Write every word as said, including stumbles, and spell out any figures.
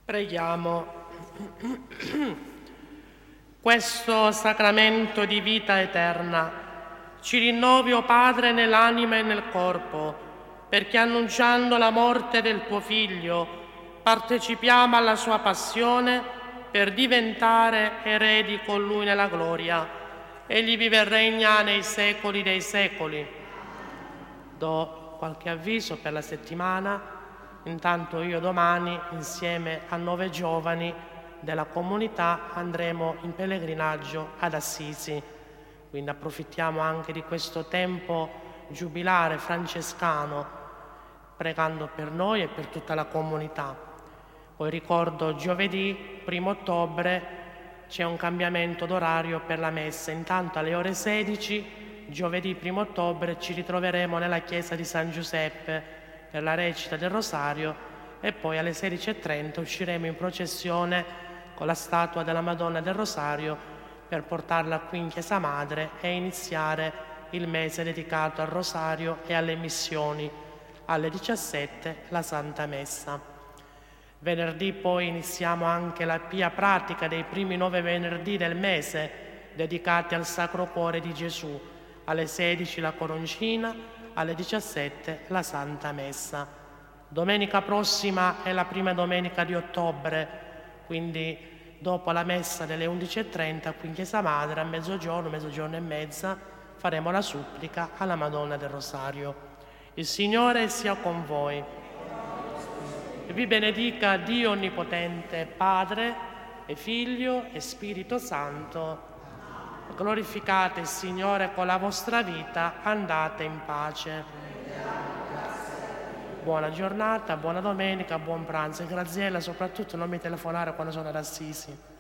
Preghiamo. Questo sacramento di vita eterna ci rinnovi, o Padre, nell'anima e nel corpo, perché annunciando la morte del tuo Figlio partecipiamo alla sua passione per diventare eredi con Lui nella gloria. Egli vive e regna nei secoli dei secoli. Do qualche avviso per la settimana. Intanto io domani, insieme a nove giovani della comunità, andremo in pellegrinaggio ad Assisi. Quindi approfittiamo anche di questo tempo giubilare francescano, pregando per noi e per tutta la comunità. Poi ricordo giovedì primo ottobre c'è un cambiamento d'orario per la messa. Intanto alle ore sedici, giovedì primo ottobre, ci ritroveremo nella chiesa di San Giuseppe per la recita del Rosario e poi alle sedici e trenta usciremo in processione con la statua della Madonna del Rosario per portarla qui in Chiesa Madre e iniziare il mese dedicato al Rosario e alle missioni. Alle diciassette la Santa Messa. Venerdì poi iniziamo anche la pia pratica dei primi nove venerdì del mese dedicati al Sacro Cuore di Gesù. Alle sedici la Coroncina, alle diciassette la Santa Messa. Domenica prossima è la prima domenica di ottobre, quindi dopo la messa delle undici e trenta qui in Chiesa Madre, a mezzogiorno, mezzogiorno e mezza, faremo la supplica alla Madonna del Rosario. Il Signore sia con voi. E vi benedica Dio Onnipotente, Padre e Figlio e Spirito Santo. Glorificate il Signore con la vostra vita, andate in pace. Buona giornata, buona domenica, buon pranzo e Graziella soprattutto non mi telefonare quando sono ad Assisi.